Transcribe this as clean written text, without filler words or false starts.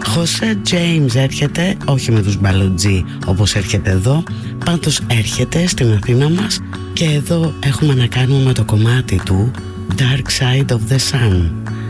Jose James έρχεται, όχι με τους μπαλοτζί όπως έρχεται εδώ, πάντως έρχεται στην Αθήνα μας και εδώ έχουμε να κάνουμε με το κομμάτι του Dark Side of the Sun.